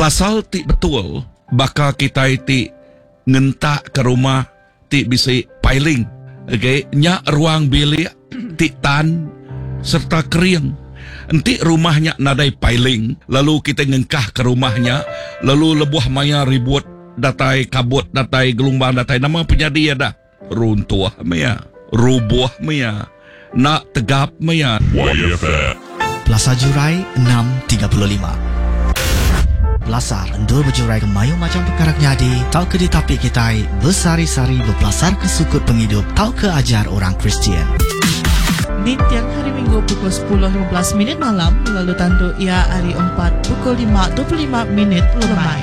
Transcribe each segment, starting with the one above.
Pelasal ti betul baka kita ti ngentak ke rumah ti bisa piling. Okay, nya ruang bilik ti tan serta kering. Enti rumahnya nadai piling, lalu kita ngengkah ke rumahnya, lalu lebuh maya ribut datai kabut datai gelombang datai nama penjadi ada runtuh maya, rubuh maya, nak tegap maya. Plaza Jurai 635. Belasar endul berjurai ke mayu macam perkara jadi tau ke di tapi kita bersari-sari berbelasar ke sukut penghidup tau ke ajar orang Kristian. Di tiang hari Minggu pukul 10.15 malam lalu tanduk ia hari 4 pukul 5.25 lemai.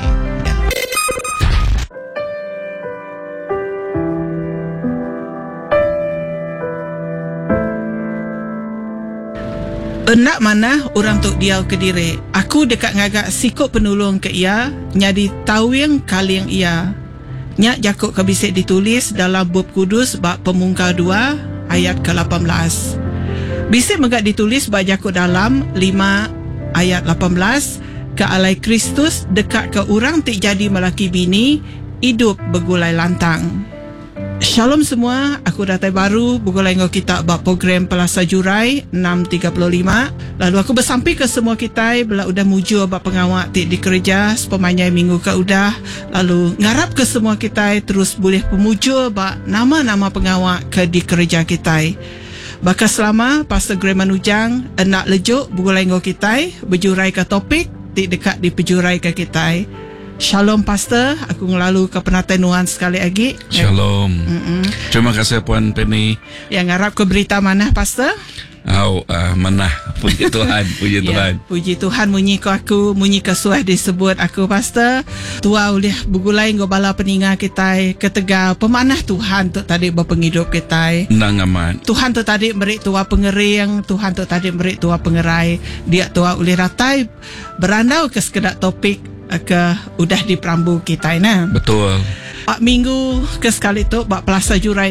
Enak mana orang tok diau ke diri. Aku dekat ngagak sikut penolong ke ia, nyadi tawing kaling ia. Nyak jakuk kebisik ditulis dalam bab kudus bab pemungkar 2 ayat ke-18. Bisik megak ditulis bab jakuk dalam 5 ayat 18 ke alai Kristus dekat ke orang tik jadi melaki bini hidup bergulai lantang. Shalom semua, aku datai baru bergulai dengan kita bab program Plaza Jurai 635. Lalu aku bersampai ke semua kita bila udah mujur bab pengawak di kerja sepemanyai minggu ke udah. Lalu ngarap ke semua kita terus boleh pemujur bab nama-nama pengawak ke di kerja kita. Bakal selama Pastor Graham Ujang nak lejuk bergulai dengan kita berjurai ke topik dekat di pejurai ke kita. Shalom Pastor, aku ngelalu ke penatenuan sekali lagi. Shalom. Terima kasih Puan Penny. Yang ngarap ke berita mana Pastor? Mana? Puji Tuhan, puji Tuhan. Puji Tuhan munyi ke aku, munyi ke suah disebut aku Pastor. Tua boleh bergulai ngau bala peninga kita ketegar pemanah Tuhan tu tadi berpenghidup kita. Nang aman. Tuhan tu tadi beri tua pengering, Tuhan tu tadi beri tua pengerai. Dia tua boleh ratai berandau ke sekedar topik ke udah di perambu kita nah. Betul. Pak minggu ke sekali tu bak Plaza Jurai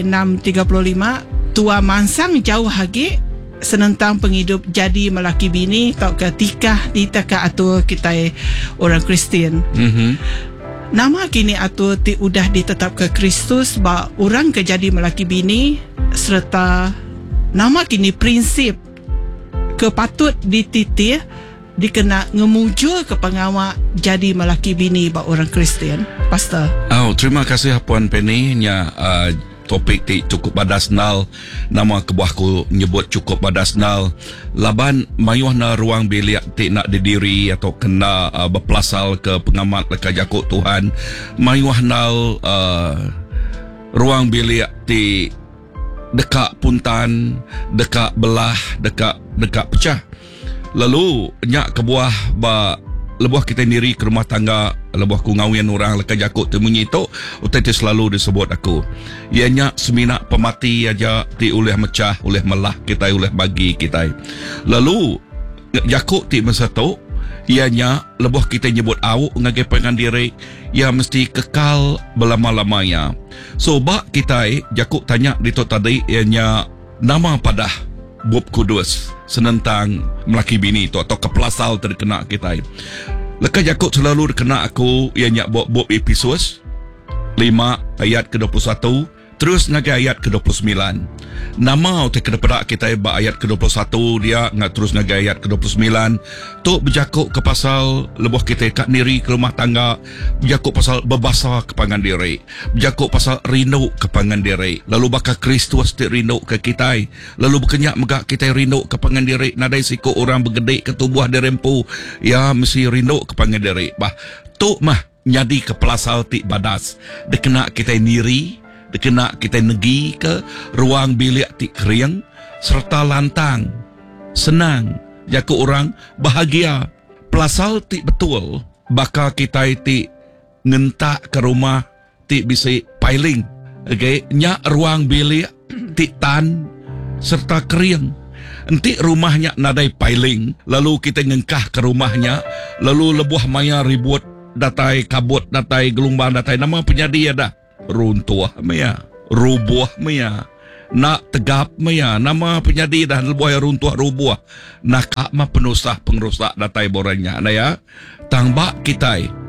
635 tua mansang jauh lagi senentang penghidup jadi melaki bini tau ketika ditaka atur kita orang Kristian. Nama kini atur ti udah ditetap ke Kristus bak orang ke jadi melaki bini serta nama kini prinsip kepatut dititir dikena ngemujur ke pengawak jadi melaki bini bak orang Kristian. Pastor. Terima kasih Puan Penny nya topik ti cukup badasnal. Nama kebuahku nyebut cukup badasnal. Laban mayuhna ruang bilik ti nak didiri atau kena berpelasal ke pengamat leka jakuk Tuhan. Mayuhna ruang bilik ti dekat puntan, dekat belah, dekat pecah. Lalu nyak kebuah ba lebuh kita sendiri ke rumah tangga lebuh ku ngawin orang leka jakuk temunyi tu utai selalu disebut aku ianya seminak pemati aja ti oleh mecah oleh melah kita oleh bagi kita. Lalu jakuk ti masa tu ianya lebuh kita nyebut awuk ngagai pengan diri ia mesti kekal belama-lamanya. So bak kita jakuk tanya di tu tadi ianya nama padah Bob Kudus senentang melaki bini tu atau kepelasal terkena kita. Leka jakut selalu terkena aku ianya Bob Episus 5 ayat ke-21 terus ngagai ayat ke-29. Nama utai kedepada kita ayat ke-21 dia ngat terus ngagai ayat ke-29 tu berjakuk ke pasal lebuh kita kat diri ke rumah tangga, berjakuk pasal berbasa ke pangan diri, berjakuk pasal rindu ke pangan diri. Lalu bakal Kristus ti rindu ke kita, lalu berkenyak megak kita rindu ke pangan diri. Nadai siku orang bergedek ke tubuh dirempu ya mesti rindu ke pangan diri. Bah tu mah nyadi ke pelasal ti badas dekena kita diri, dekena kita negi ke ruang bilik ti kering serta lantang senang jaku orang bahagia. Pelasal ti betul bakal kita ti ngentak ke rumah ti bisa piling. Okay, nya ruang bilik ti tan serta kering. Enti rumahnya nadai piling, lalu kita ngengkah ke rumahnya, lalu lebuh maya ribut datai kabut datai gelombang datai nama penjadi ada runtuh maya, rubuh maya, nak tegap maya, nama penjadi dah lebuh runtuh rubuh. Nak mah penusah pengerusak datai boranya. Nah ya, tangbak kita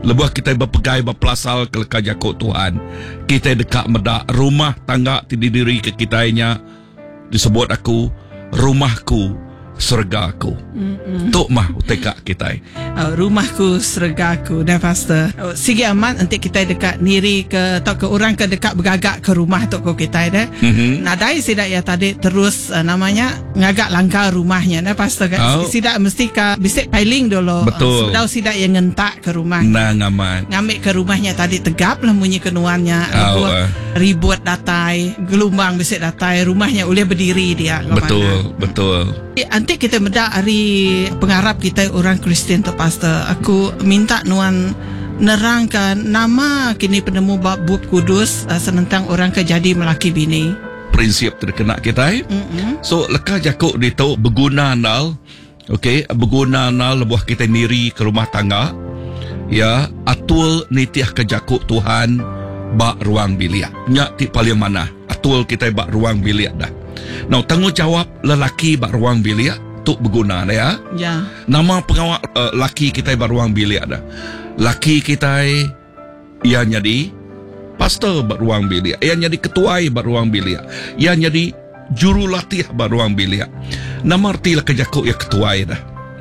Lebuh kita berpegai berpelasal ke leka jakut Tuhan. Kita dekat medak rumah tangga didiri ke kitanya. Disebut aku rumahku surgaku. Tok mah utekak kita. Rumahku surgaku dah pastor. Sigi amat nanti kita dekat niri ke atau ke orang ke dekat bergagak ke rumah tok ko kita dah. Nadai sidak ya tadi terus namanya ngagak langkah rumahnya dah pastor kan. Sidak mesti ka bisik pailing dulu. Betul. Sedau sidak yang ngentak ke rumah. Nah ngaman. Ngambil ke rumahnya tadi tegap lah bunyi kenuannya. Ribut datai, gelombang bisik datai, rumahnya boleh berdiri dia. Betul. Nanti kita medak hari pengharap kita orang Kristian tu pastor. Aku minta nuan nerangkan nama kini penemu bab bab kudus senentang orang kejadi melaki bini. Prinsip terkena kita. So leka jakuk dia tahu berguna nal. Okey, berguna nal lebuh kita niri ke rumah tangga. Ya, atul nitiah ke jakuk Tuhan bak ruang bilik. Nyak ti paling mana? Atul kita bak ruang bilik dah. Now tanggungjawab lelaki bak ruang bilik tu berguna dah ya. Ya. Nama pengawal laki kita bak ruang bilik dah. Laki kita ia jadi pastor bak ruang bilik. Ia jadi ketua bak ruang bilik. Ia jadi jurulatih bak ruang bilik. Nama arti lekajakuk ia ketua dah.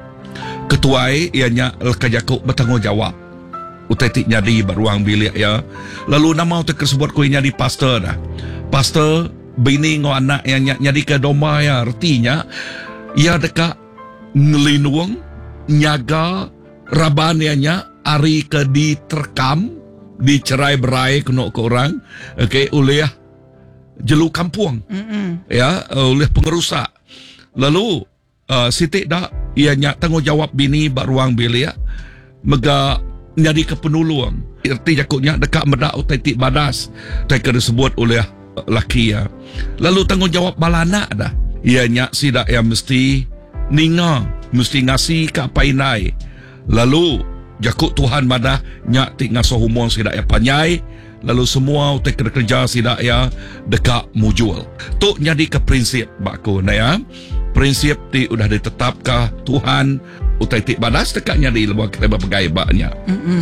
Ketua ianya lekajakuk bertanggungjawab. Utetik jadi bak ruang bilik ya. Lalu nama utek tersebut ku jadi pastor dah. Pastor bini ngo anak yang nyadi ke domba ya artinya ia dekat ngelinung nyaga rabanianya ari ke diterkam dicerai berai kena ke orang okey oleh jelu kampung ya oleh pengerusak lalu sitik dak ianya tanggungjawab bini bak ruang bilik mega nyadi ke penulung erti jakutnya dekat medak utetik badas tak disebut oleh laki ya. Lalu tanggungjawab balana dah. Ianya sidak yang mesti ninga, mesti ngasih ke apa inai. Lalu jakut Tuhan madah nyak tik ngasuh humong sidak yang panyai. Lalu semua utek kerja sidak ya dekat mujul. Tu jadi ke prinsip bakku na ya. Prinsip ti udah ditetapkah Tuhan utai tik badas dekatnya di lebuh kita berpegai baknya.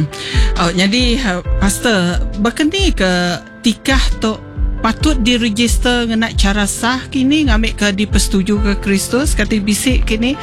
Jadi pastor berkeni ke tikah tu patut diregister ngena cara sah kini ngambil ke dipersetuju ke Kristus kata bisik kini.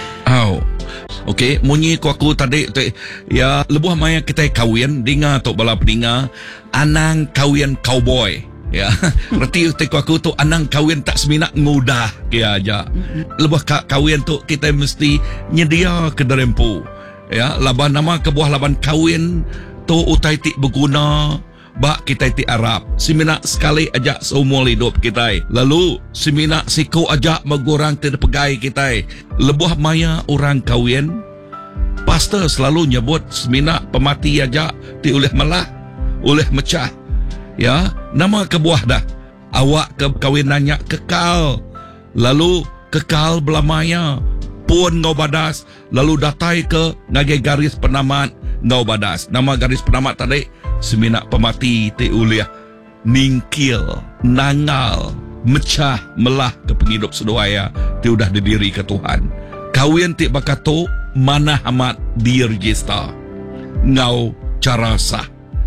Okey, munyi aku tadi ya lebuh maya kita kawin dinga tok bala peninga anang kawin cowboy ya. Berarti aku tu anang kawin tak seminat ngudah ya aja. Lebuh kawin tu kita mesti nyedia ke derempu. Ya, laban nama kebuah laban kawin tu utai tik berguna bak kita ti Arab semina sekali ajak seumur hidup kita lalu semina siku ajak megurang tidak pegai kita lebuh maya orang kawin pastor selalu nyebut semina pemati ajak ti oleh melah oleh mecah ya nama kebuah dah awak ke kawinannya kekal lalu kekal belamaya pun ngau badas lalu datai ke ngagai garis penamat ngau badas nama garis penamat tadi semina pemati te uliah ningkil nangal mecah melah ke penghidup sedoaya te udah didiri ke Tuhan kawin te bakato mana amat diregister ngau cara sah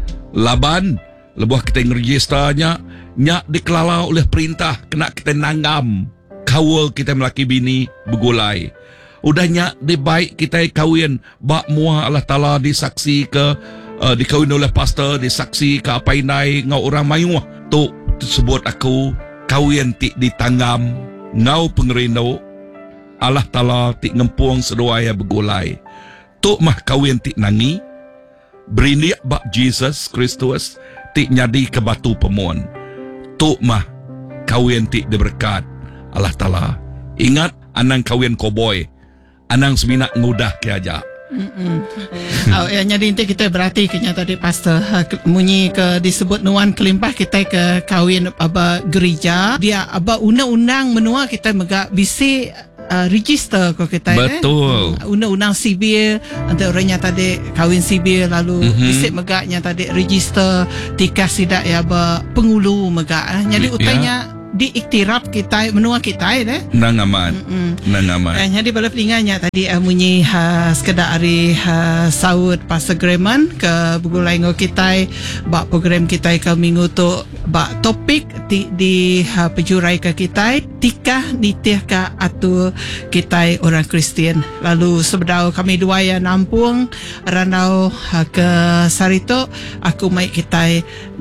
laban lebuh kita ngeregisternya nyak dikelala oleh perintah kena kita nanggam kawal kita melaki bini begulai udahnya dibaik kita kawin bak muah Allah Ta'ala disaksi ke dikawin oleh pastor disaksi ke apa inai ngau orang mayuah tu sebut aku kawin ti ditanggam ngau pengerino Allah Ta'ala ti ngempung sedoaya begulai tu mah kawin ti nangi berindiak bak Jesus Kristus ti nyadi ke batu pemuan tu mah kawin ti diberkat Allah Ta'ala ingat anang kawin cowboy anang semina ngudah ke aja. Jadi nanti kita berarti kenya tadi pastor munyi ke disebut nuan kelimpah kita ke kawin aba gereja dia aba undang-undang menua kita mega bisi register ko kita betul undang-undang sivil nanti orangnya tadi kawin sivil lalu bisi mega nya tadi register tikah sidak ya aba pengulu mega jadi utainya diiktiraf kita menua kita Nangaman. Nangaman. Jadi bala pelinganya tadi munyi sekedar hari saud Pastor Greman ke bugulai ngo kita bak program kita ke minggu tu bak topik di pejurai ke kita tikah nitih ka atu kita orang Kristian. Lalu sebedau kami dua ya nampung ranau ke Sarito aku mai kita